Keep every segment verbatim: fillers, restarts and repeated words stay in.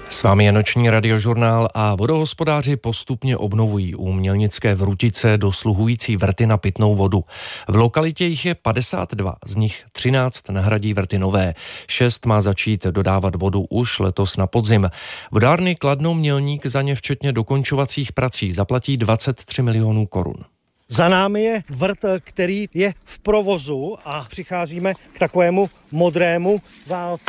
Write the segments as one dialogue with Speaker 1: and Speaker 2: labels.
Speaker 1: S vámi je noční radiožurnál a vodohospodáři postupně obnovují u Mělnické Vrutice dosluhující vrty na pitnou vodu. V lokalitě jich je padesát dva, z nich třináct nahradí vrty nové. Šest má začít dodávat vodu už letos na podzim. Vodárny Kladno Mělník za ně včetně dokončovacích prací zaplatí dvacet tři milionů korun.
Speaker 2: Za námi je vrt, který je v provozu a přicházíme k takovému modrému válci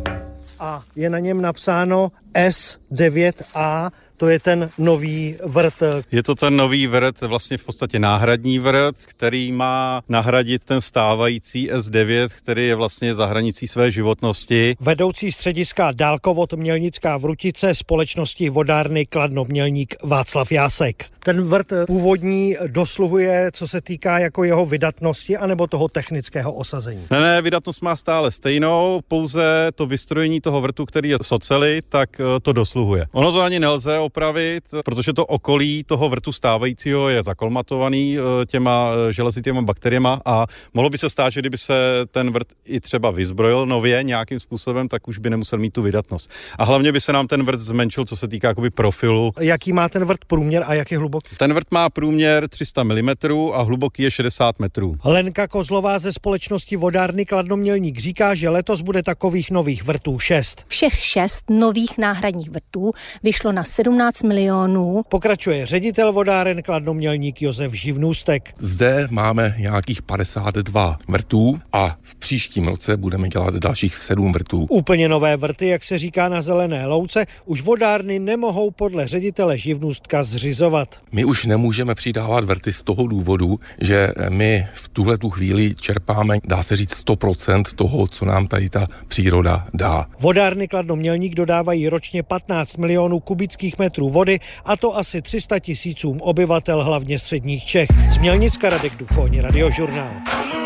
Speaker 2: a je na něm napsáno S devět A, to je ten nový vrt.
Speaker 3: Je to ten nový vrt, vlastně v podstatě náhradní vrt, který má nahradit ten stávající S devět, který je vlastně za hranicí své životnosti.
Speaker 2: Vedoucí střediska Dálkovod Mělnická Vrutice společnosti vodárny Kladno Mělník Václav Jásek. Ten vrt původní dosluhuje, co se týká jako jeho vydatnosti anebo toho technického osazení?
Speaker 3: Ne, ne, vydatnost má stále stejnou, pouze to vystrojení toho vrtu, který je z oceli, tak to dosluhuje. Ono to ani nelze opravit, protože to okolí toho vrtu stávajícího je zakolmatovaný těma železitýma bakteriema a mohlo by se stát, že kdyby se ten vrt i třeba vyzbrojil nově nějakým způsobem, tak už by nemusel mít tu vydatnost. A hlavně by se nám ten vrt zmenšil, co se týká jakoby profilu.
Speaker 2: Jaký má ten vrt průměr a jak je hluboký?
Speaker 3: Ten vrt má průměr tři sta milimetrů a hluboký je šedesát metrů.
Speaker 2: Lenka Kozlová ze společnosti vodárny Kladno Mělník říká, že letos bude takových nových vrtů šest.
Speaker 4: Všech šest nových náhradních vrtů vyšlo na sedmnáct milionů.
Speaker 2: Pokračuje ředitel vodáren Kladno Mělník Josef Živnůstek.
Speaker 5: Zde máme nějakých padesát dva vrtů a v příštím roce budeme dělat dalších sedm vrtů.
Speaker 2: Úplně nové vrty, jak se říká na zelené louce, už vodárny nemohou podle ředitele Živnůstka zřizovat.
Speaker 5: My už nemůžeme přidávat vrty z toho důvodu, že my v tuhletu chvíli čerpáme, dá se říct, sto procent toho, co nám tady ta příroda dá.
Speaker 2: Vodárny Kladno Mělník dodávají ročně patnáct milionů kubických metrů vody, a to asi tři sta tisícům obyvatel hlavně středních Čech. Z Mělnicka Radek Duchoň, Radiožurnál.